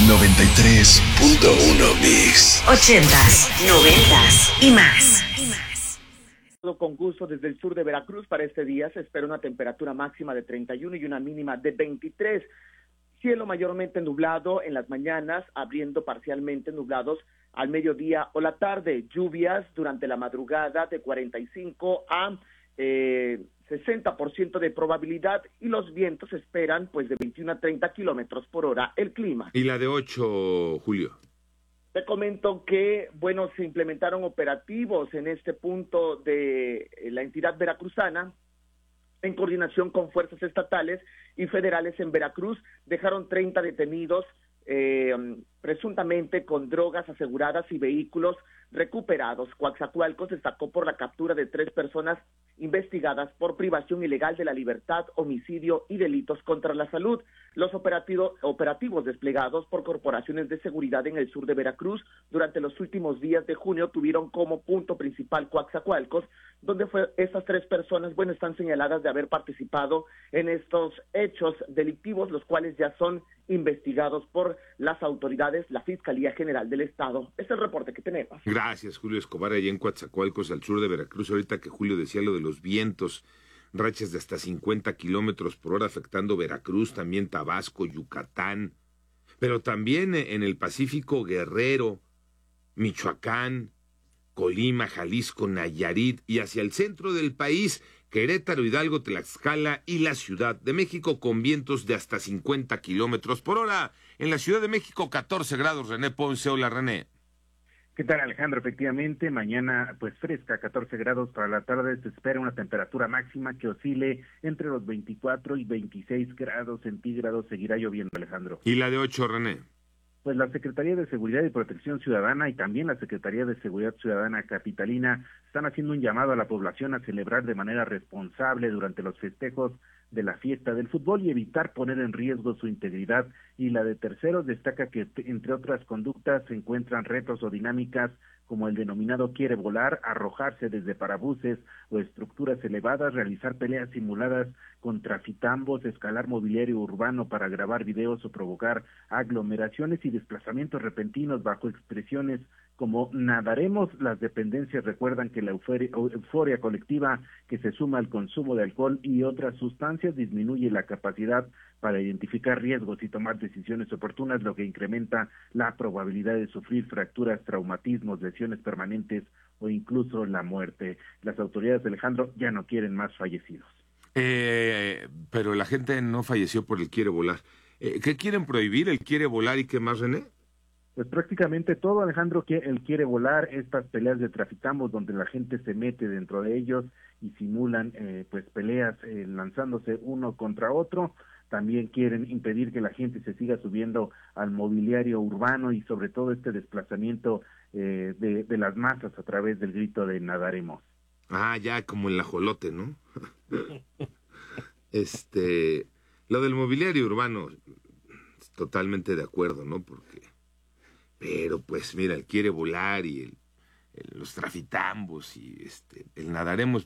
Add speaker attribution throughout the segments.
Speaker 1: 93.1 Mix.
Speaker 2: 80s, 90s y más.
Speaker 3: Con gusto desde el sur de Veracruz. Para este día se espera una temperatura máxima de 31 y una mínima de 23. Cielo mayormente nublado en las mañanas, abriendo parcialmente nublados al mediodía o la tarde. Lluvias durante la madrugada de 45 a 60% de probabilidad, y los vientos esperan pues de 21 a 30 kilómetros por hora. El clima.
Speaker 4: Y la de 8, Julio.
Speaker 3: Te comento que, bueno, se implementaron operativos en este punto de la entidad veracruzana en coordinación con fuerzas estatales y federales en Veracruz. Dejaron 30 detenidos presuntamente con drogas aseguradas y vehículos recuperados. Coatzacoalcos destacó por la captura de 3 personas investigadas por privación ilegal de la libertad, homicidio y delitos contra la salud. Los operativos desplegados por corporaciones de seguridad en el sur de Veracruz durante los últimos días de junio tuvieron como punto principal Coatzacoalcos, donde esas 3 personas, bueno, están señaladas de haber participado en estos hechos delictivos, los cuales ya son investigados por las autoridades, la Fiscalía General del Estado. Es el reporte que tenemos.
Speaker 4: Gracias, Julio Escobar, allá en Coatzacoalcos, al sur de Veracruz. Ahorita que Julio decía lo de los vientos, rachas de hasta 50 kilómetros por hora afectando Veracruz, también Tabasco, Yucatán, pero también en el Pacífico, Guerrero, Michoacán, Colima, Jalisco, Nayarit y hacia el centro del país, Querétaro, Hidalgo, Tlaxcala y la Ciudad de México, con vientos de hasta 50 kilómetros por hora. En la Ciudad de México, 14 grados. René Ponce. Hola, René.
Speaker 5: ¿Qué tal, Alejandro? Efectivamente, mañana pues fresca, 14 grados para la tarde. Se espera una temperatura máxima que oscile entre los 24 y 26 grados centígrados. Seguirá lloviendo, Alejandro.
Speaker 4: ¿Y la de 8, René?
Speaker 5: Pues la Secretaría de Seguridad y Protección Ciudadana y también la Secretaría de Seguridad Ciudadana capitalina están haciendo un llamado a la población a celebrar de manera responsable durante los festejos de la fiesta del fútbol y evitar poner en riesgo su integridad y la de terceros. Destaca que, entre otras conductas, se encuentran retos o dinámicas como el denominado quiere volar, arrojarse desde parabuses o estructuras elevadas, realizar peleas simuladas con trafitambos, escalar mobiliario urbano para grabar videos o provocar aglomeraciones y desplazamientos repentinos bajo expresiones como nadaremos. Las dependencias recuerdan que la euforia colectiva que se suma al consumo de alcohol y otras sustancias disminuye la capacidad para identificar riesgos y tomar decisiones oportunas, lo que incrementa la probabilidad de sufrir fracturas, traumatismos, lesiones permanentes o incluso la muerte. Las autoridades, Alejandro, ya no quieren más fallecidos.
Speaker 4: Pero la gente no falleció por el quiere volar. ¿Qué quieren prohibir? ¿El quiere volar y qué más, René?
Speaker 5: Pues prácticamente todo, Alejandro, que él quiere volar, estas peleas de trafitambos donde la gente se mete dentro de ellos y simulan pues peleas lanzándose uno contra otro. También quieren impedir que la gente se siga subiendo al mobiliario urbano y sobre todo este desplazamiento de las masas a través del grito de nadaremos.
Speaker 4: Ah, ya como el ajolote, ¿no? Lo del mobiliario urbano, totalmente de acuerdo, ¿no? Pero pues mira, él quiere volar y los trafitambos y el nadaremos.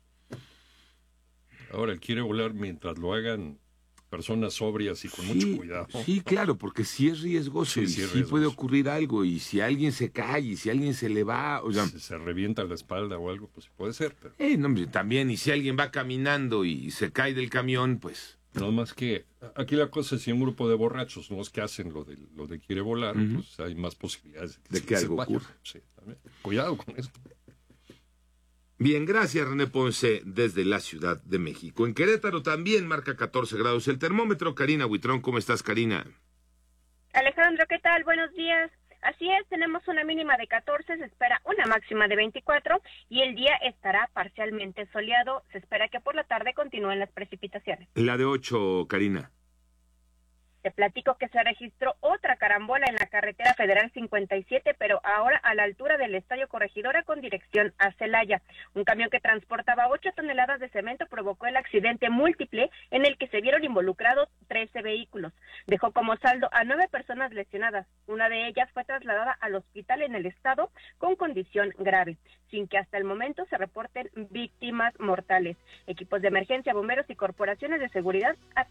Speaker 6: Ahora, él quiere volar mientras lo hagan personas sobrias y con mucho cuidado.
Speaker 4: Sí, claro, porque sí es riesgoso sí puede ocurrir algo, y si alguien se cae, y si alguien se le va, o sea,
Speaker 6: se revienta la espalda o algo, pues puede ser. Pero...
Speaker 4: no, hombre, también, y si alguien va caminando y se cae del camión, pues...
Speaker 6: No más que, aquí la cosa es si un grupo de borrachos, ¿no?, es que hacen lo de quiere volar, pues hay más posibilidades
Speaker 4: de que algo ocurra.
Speaker 6: Sí, también. Cuidado con esto.
Speaker 4: Bien, gracias, René Ponce, desde la Ciudad de México. En Querétaro también marca 14 grados el termómetro. Karina Huitrón, ¿cómo estás, Karina?
Speaker 7: Alejandro, ¿qué tal? Buenos días. Así es, tenemos una mínima de 14, se espera una máxima de 24 y el día estará parcialmente soleado. Se espera que por la tarde continúen las precipitaciones.
Speaker 4: La de 8, Karina.
Speaker 7: Te platico que se registró otra carambola en la carretera federal 57, pero ahora a la altura del Estadio Corregidora con dirección a Celaya. Un camión que transportaba 8 toneladas de cemento provocó el accidente múltiple en el que se vieron involucrados 13 vehículos. Dejó como saldo a 9 personas lesionadas. Una de ellas fue trasladada al hospital en el estado con condición grave, sin que hasta el momento se reporten víctimas mortales. Equipos de emergencia, bomberos y corporaciones de seguridad